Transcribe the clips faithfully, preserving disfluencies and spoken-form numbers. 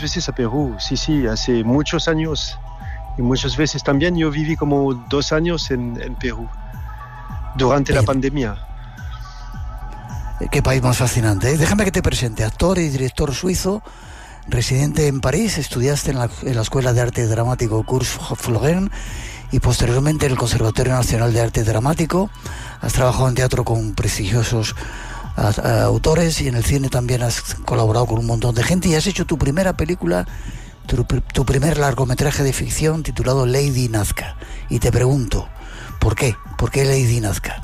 muchas veces a Perú, sí, sí, hace muchos años. Y muchas veces también yo viví como dos años en, en Perú, durante Bien. la pandemia. Qué país más fascinante, ¿eh? Déjame que te presente, actor y director suizo, residente en París, estudiaste en la, en la Escuela de Arte Dramático Cours Florent y posteriormente en el Conservatorio Nacional de Arte Dramático. Has trabajado en teatro con prestigiosos a, a, autores y en el cine también has colaborado con un montón de gente y has hecho tu primera película, tu, tu primer largometraje de ficción titulado Lady Nazca. Y te pregunto, ¿por qué? ¿Por qué Lady Nazca?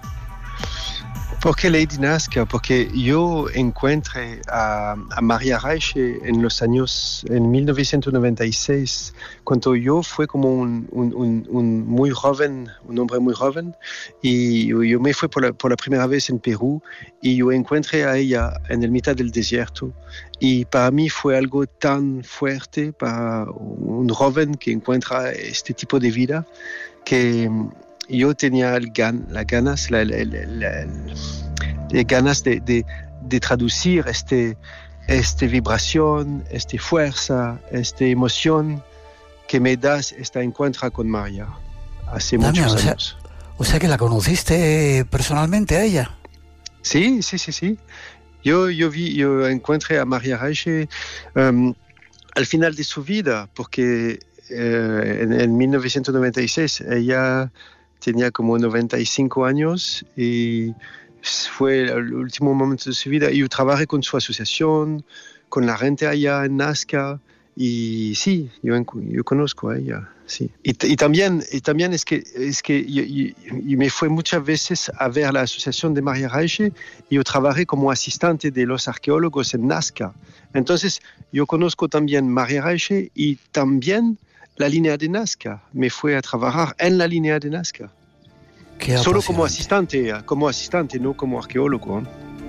¿Por qué Lady Nazca? Porque yo encontré a, a Maria Reiche en los años, en mil novecientos noventa y seis, cuando yo fui como un, un, un, un muy joven, un hombre muy joven, y yo me fui por la, por la primera vez en Perú, y yo encontré a ella en el mitad del desierto, y para mí fue algo tan fuerte para un joven que encuentra este tipo de vida, que yo tenía el gan, las ganas, la, la, la, la, las ganas de, de, de traducir este, esta vibración, esta fuerza, esta emoción que me da este encuentro con Maria hace Damián, muchos o sea, años. O sea que la conociste personalmente a ella. Sí, sí, sí, sí. Yo, yo vi, yo encontré a Maria Reiche um, al final de su vida, porque eh, en, en mil novecientos noventa y seis ella tenía como noventa y cinco años y fue el último momento de su vida. Y yo trabajé con su asociación, con la gente allá en Nazca, y sí, yo, yo conozco a ella, sí. Y, y, también, y también es que, es que yo, yo, yo me fui muchas veces a ver la asociación de Maria Reiche y yo trabajé como asistente de los arqueólogos en Nazca. Entonces, yo conozco también Maria Reiche y también la línea de Nazca. Me fui a trabajar en la línea de Nazca. Solo como asistente, como asistente, no como arqueólogo.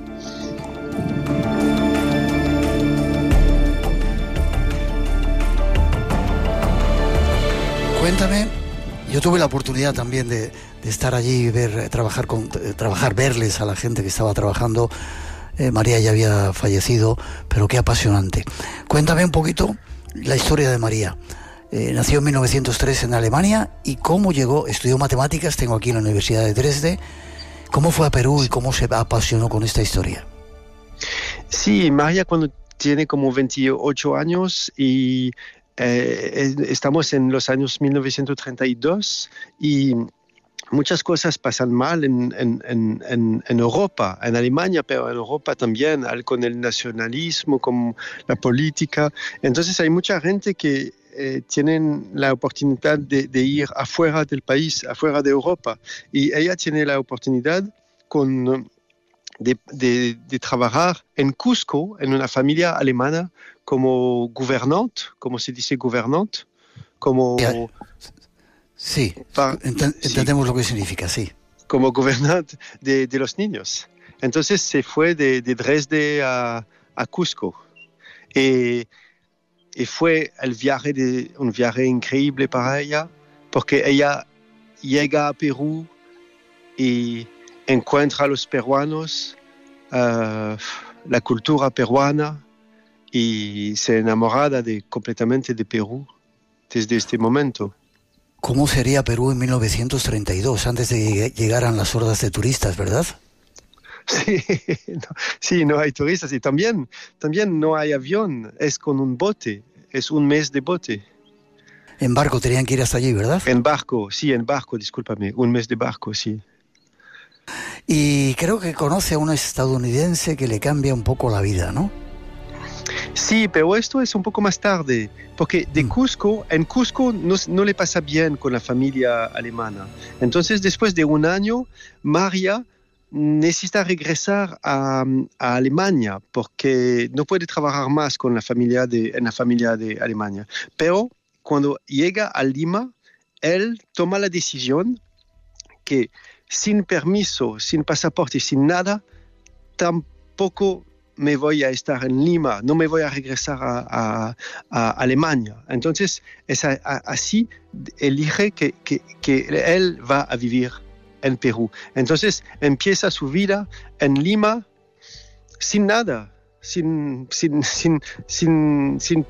Cuéntame, yo tuve la oportunidad también de, de estar allí y ver, trabajar, con, trabajar, verles a la gente que estaba trabajando. Eh, María ya había fallecido, pero qué apasionante. Cuéntame un poquito la historia de María. Eh, nació en mil novecientos tres en Alemania y cómo llegó, estudió matemáticas, tengo aquí en la Universidad de Dresde. ¿Cómo fue a Perú y cómo se apasionó con esta historia? Sí, María cuando tiene como veintiocho años y eh, estamos en los años mil novecientos treinta y dos y muchas cosas pasan mal en, en, en, en Europa, en Alemania, pero en Europa también, con el nacionalismo, con la política. Entonces hay mucha gente que eh, tienen la oportunidad de, de ir afuera del país, afuera de Europa. Y ella tiene la oportunidad con, de, de, de trabajar en Cusco, en una familia alemana, como gobernante, como se dice gobernante, como... Yeah. Sí, pa, Ent- entendemos sí. Lo que significa, sí. Como gobernante de, de los niños. Entonces se fue de, de Dresde a, a Cusco. Y, y fue el viaje de, un viaje increíble para ella, porque ella llega a Perú y encuentra a los peruanos, uh, la cultura peruana, y se enamora de, completamente de Perú desde este momento. ¿Cómo sería Perú en mil novecientos treinta y dos, antes de que llegaran las hordas de turistas, verdad? Sí, no, sí, no hay turistas y también, también no hay avión, es con un bote, es un mes de bote. En barco tenían que ir hasta allí, ¿verdad? En barco, sí, en barco, discúlpame, un mes de barco, sí. Y creo que conoce a un estadounidense que le cambia un poco la vida, ¿no? Sí, pero esto es un poco más tarde, porque de Cusco, en Cusco no, no le pasa bien con la familia alemana. Entonces, después de un año, María necesita regresar a, a Alemania, porque no puede trabajar más con la familia de, en la familia de Alemania. Pero cuando llega a Lima, él toma la decisión que sin permiso, sin pasaporte, sin nada, tampoco me voy a estar en Lima, no me voy a regresar a, a, a Alemania. Entonces, es a, a, así, elige que, que, que él va a vivir en Perú. Entonces, empieza su vida en Lima sin nada, sin, sin, sin, sin, sin